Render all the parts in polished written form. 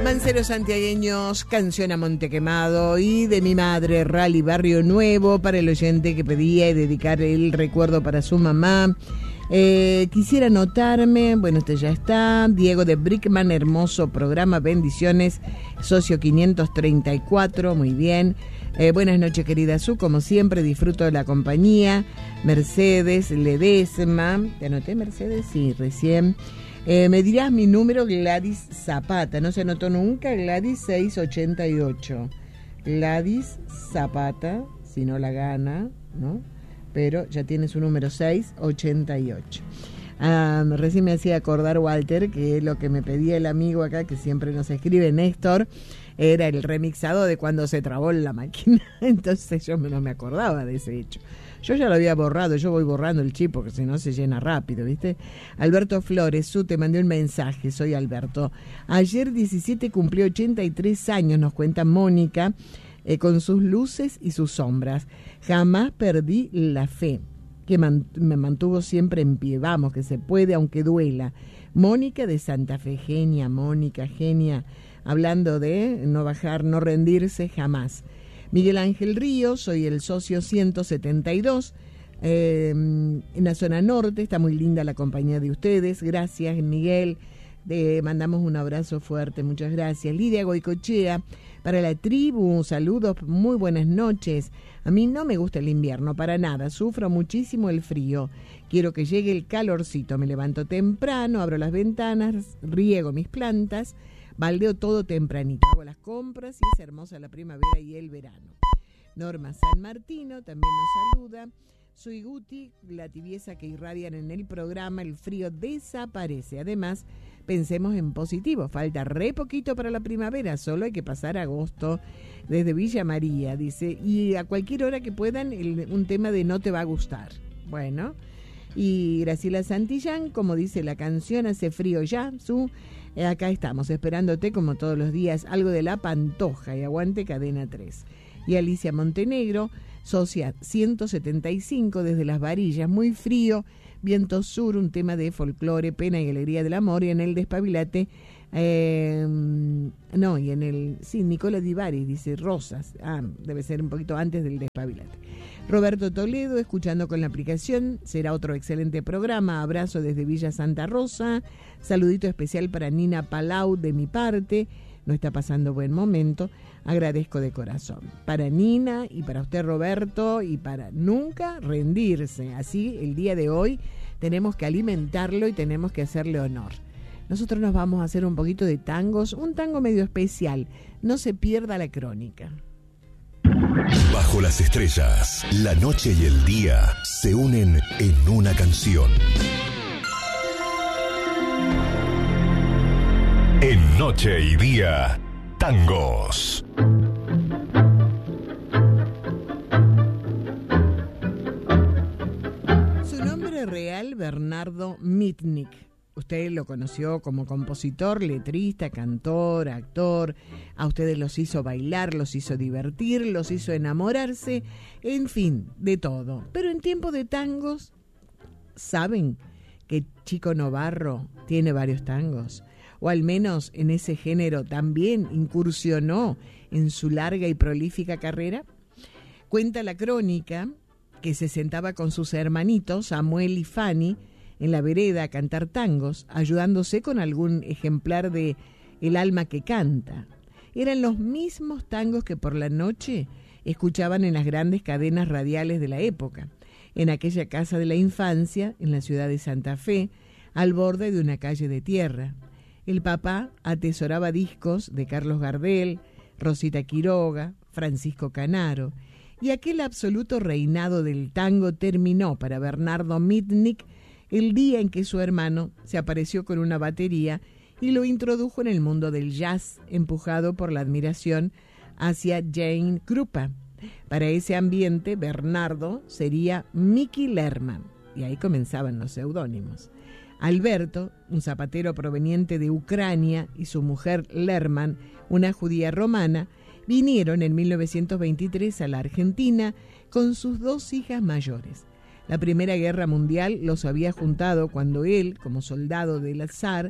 Manceros santiagueños, Canción a Monte Quemado, y de mi madre, Rally Barrio Nuevo, para el oyente que pedía y dedicar el recuerdo para su mamá. Quisiera anotarme, bueno, este ya está, Diego de Brickman, hermoso programa, bendiciones, socio 534, muy bien. Buenas noches, querida Su, como siempre, disfruto de la compañía. Mercedes Ledesma, ¿te anoté, Mercedes? Sí, recién. Me dirás mi número, Gladys Zapata, no se anotó nunca, Gladys 688. Gladys Zapata, si no la gana, ¿no? Pero ya tiene su número 688. Recién me hacía acordar, Walter, que lo que me pedía el amigo acá, que siempre nos escribe, Néstor, era el remixado de cuando se trabó la máquina. Entonces yo no me acordaba de ese hecho. Yo ya lo había borrado, yo voy borrando el chip porque si no se llena rápido, ¿viste? Alberto Flores, te mandé un mensaje, soy Alberto. Ayer 17 cumplió 83 años, nos cuenta Mónica, con sus luces y sus sombras. Jamás perdí la fe, que me mantuvo siempre en pie. Vamos, que se puede aunque duela. Mónica de Santa Fe, genia, Mónica, genia, hablando de no bajar, no rendirse jamás. Miguel Ángel Ríos, soy el socio 172, en la zona norte, está muy linda la compañía de ustedes, gracias Miguel, mandamos un abrazo fuerte, muchas gracias. Lidia Goicochea, para la tribu, saludos, muy buenas noches. A mí no me gusta el invierno, para nada, sufro muchísimo el frío, quiero que llegue el calorcito, me levanto temprano, abro las ventanas, riego mis plantas, baldeo todo tempranito, hago las compras y es hermosa la primavera y el verano. Norma San Martino también nos saluda. Soy Guti, la tibieza que irradian en el programa, el frío desaparece. Además, pensemos en positivo, falta re poquito para la primavera, solo hay que pasar agosto. Desde Villa María, dice, y a cualquier hora que puedan, un tema de no te va a gustar. Bueno, y Graciela Santillán, como dice la canción, hace frío ya, acá estamos, esperándote como todos los días, algo de La Pantoja y aguante Cadena 3. Y Alicia Montenegro, socia 175 desde Las Varillas, muy frío, viento sur, un tema de folclore, pena y alegría del amor, y en el Despabilate, Nicola Di Bari, dice Rosas, debe ser un poquito antes del Despabilate. Roberto Toledo, escuchando con la aplicación, será otro excelente programa, abrazo desde Villa Santa Rosa, saludito especial para Nina Palau de mi parte, no está pasando buen momento, agradezco de corazón. Para Nina y para usted, Roberto, y para nunca rendirse, así el día de hoy tenemos que alimentarlo y tenemos que hacerle honor. Nosotros nos vamos a hacer un poquito de tangos, un tango medio especial, no se pierda la crónica. Bajo las estrellas, la noche y el día se unen en una canción. En Noche y Día, tangos. Su nombre real, Bernardo Mitnick. Usted lo conoció como compositor, letrista, cantor, actor. A ustedes los hizo bailar, los hizo divertir, los hizo enamorarse, en fin, de todo. Pero en tiempo de tangos, ¿saben que Chico Novarro tiene varios tangos? O al menos en ese género también incursionó en su larga y prolífica carrera. Cuenta la crónica que se sentaba con sus hermanitos, Samuel y Fanny, en la vereda a cantar tangos, ayudándose con algún ejemplar de El alma que canta. Eran los mismos tangos que por la noche escuchaban en las grandes cadenas radiales de la época, en aquella casa de la infancia, en la ciudad de Santa Fe, al borde de una calle de tierra. El papá atesoraba discos de Carlos Gardel, Rosita Quiroga, Francisco Canaro, y aquel absoluto reinado del tango terminó para Bernardo Mitnick el día en que su hermano se apareció con una batería y lo introdujo en el mundo del jazz, empujado por la admiración hacia Jane Krupa. Para ese ambiente, Bernardo sería Mickey Lerman, y ahí comenzaban los seudónimos. Alberto, un zapatero proveniente de Ucrania, y su mujer Lerman, una judía romana, vinieron en 1923 a la Argentina con sus 2 hijas mayores. La Primera Guerra Mundial los había juntado cuando él, como soldado del zar,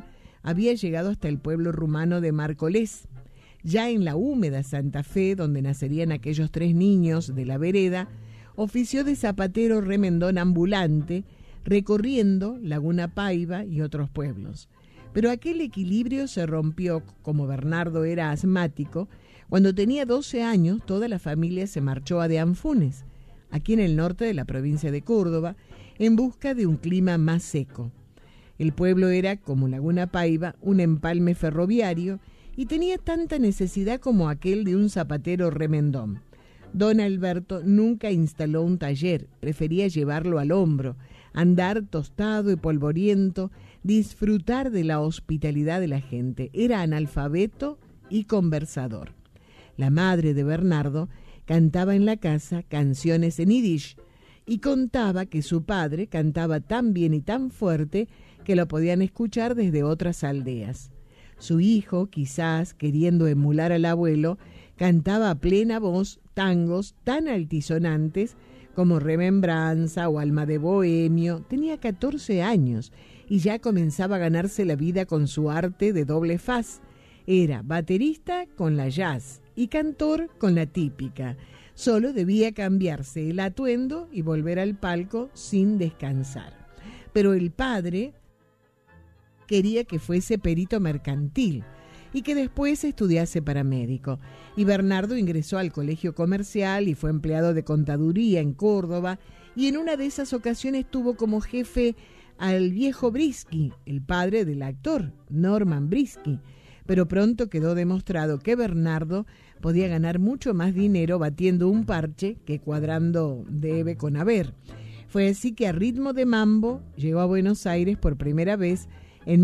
había llegado hasta el pueblo rumano de Márcoles. Ya en la húmeda Santa Fe, donde nacerían aquellos 3 niños de la vereda, ofició de zapatero remendón ambulante, recorriendo Laguna Paiva y otros pueblos. Pero aquel equilibrio se rompió, como Bernardo era asmático. Cuando tenía 12 años, toda la familia se marchó a De Anfunes, aquí en el norte de la provincia de Córdoba, en busca de un clima más seco. El pueblo era, como Laguna Paiva, un empalme ferroviario y tenía tanta necesidad como aquel de un zapatero remendón. Don Alberto nunca instaló un taller, prefería llevarlo al hombro, andar tostado y polvoriento, disfrutar de la hospitalidad de la gente. Era analfabeto y conversador. La madre de Bernardo cantaba en la casa canciones en yiddish y contaba que su padre cantaba tan bien y tan fuerte que lo podían escuchar desde otras aldeas. Su hijo, quizás queriendo emular al abuelo, cantaba a plena voz tangos tan altisonantes como Remembranza o Alma de Bohemio. Tenía 14 años y ya comenzaba a ganarse la vida con su arte de doble faz. Era baterista con la jazz y cantor con la típica. Solo debía cambiarse el atuendo y volver al palco sin descansar. Pero el padre quería que fuese perito mercantil y que después estudiase para médico. Y Bernardo ingresó al colegio comercial y fue empleado de contaduría en Córdoba, y en una de esas ocasiones tuvo como jefe al viejo Brisky, el padre del actor Norman Brisky. Pero pronto quedó demostrado que Bernardo podía ganar mucho más dinero batiendo un parche que cuadrando debe con haber. Fue así que a ritmo de mambo llegó a Buenos Aires por primera vez en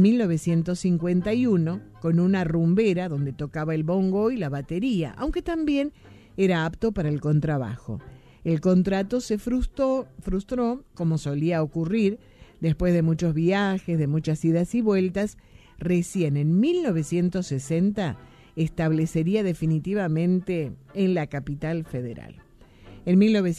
1951 con una rumbera donde tocaba el bongo y la batería, aunque también era apto para el contrabajo. El contrato se frustró, como solía ocurrir, después de muchos viajes, de muchas idas y vueltas. Recién en 1960 establecería definitivamente en la capital federal. En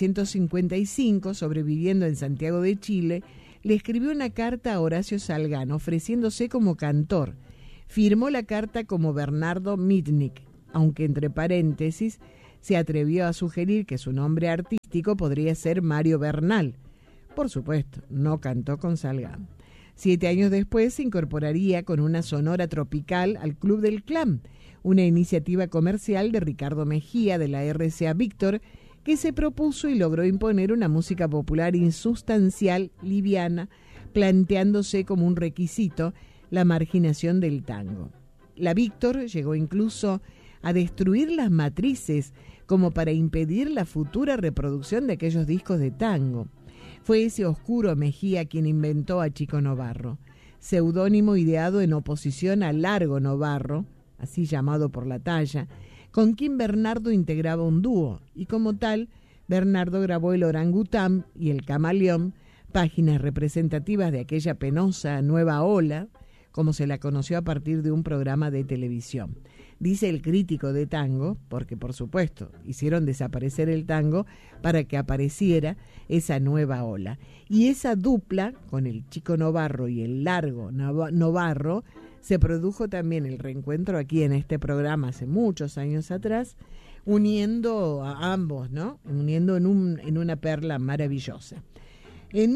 1955, sobreviviendo en Santiago de Chile, le escribió una carta a Horacio Salgán ofreciéndose como cantor. Firmó la carta como Bernardo Mitnick, aunque entre paréntesis se atrevió a sugerir que su nombre artístico podría ser Mario Bernal. Por supuesto, no cantó con Salgán. 7 años después se incorporaría con una sonora tropical al Club del Clan, una iniciativa comercial de Ricardo Mejía de la RCA Víctor, que se propuso y logró imponer una música popular insustancial, liviana, planteándose como un requisito la marginación del tango. La Víctor llegó incluso a destruir las matrices como para impedir la futura reproducción de aquellos discos de tango. Fue ese oscuro Mejía quien inventó a Chico Novarro, seudónimo ideado en oposición a Largo Novarro, así llamado por la talla, con quien Bernardo integraba un dúo, y como tal, Bernardo grabó El Orangután y El Camaleón, páginas representativas de aquella penosa nueva ola, como se la conoció a partir de un programa de televisión. Dice el crítico de tango, porque por supuesto hicieron desaparecer el tango para que apareciera esa nueva ola. Y esa dupla, con el Chico Novarro y el Largo Novarro, se produjo también el reencuentro aquí en este programa hace muchos años atrás, uniendo a ambos, ¿no? Uniendo en una perla maravillosa. En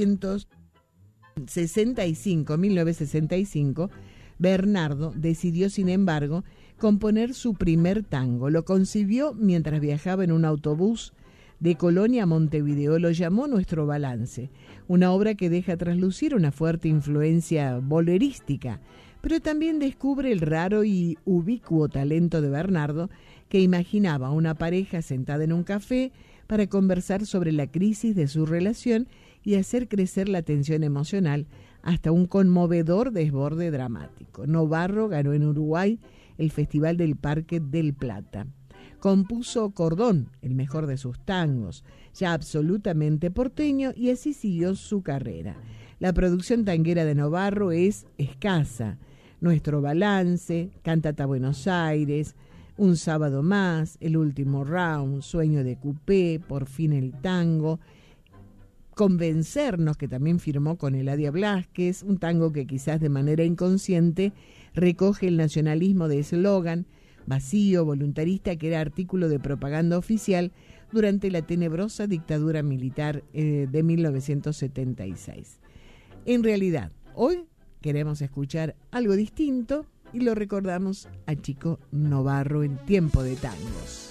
1965, Bernardo decidió, sin embargo, componer su primer tango. Lo concibió mientras viajaba en un autobús de Colonia a Montevideo. Lo llamó Nuestro Balance, una obra que deja traslucir una fuerte influencia bolerística, pero también descubre el raro y ubicuo talento de Bernardo, que imaginaba una pareja sentada en un café para conversar sobre la crisis de su relación y hacer crecer la tensión emocional hasta un conmovedor desborde dramático. Novarro ganó en Uruguay el Festival del Parque del Plata. Compuso Cordón, el mejor de sus tangos, ya absolutamente porteño, y así siguió su carrera. La producción tanguera de Novarro es escasa. Nuestro Balance, Cántata Buenos Aires, Un Sábado Más, El Último Round, Sueño de Coupé, Por fin el Tango, Convencernos, que también firmó con Eladia Blasquez, un tango que quizás de manera inconsciente recoge el nacionalismo de eslogan vacío, voluntarista, que era artículo de propaganda oficial durante la tenebrosa dictadura militar de 1976. En realidad, hoy queremos escuchar algo distinto y lo recordamos a Chico Novarro en Tiempo de Tangos.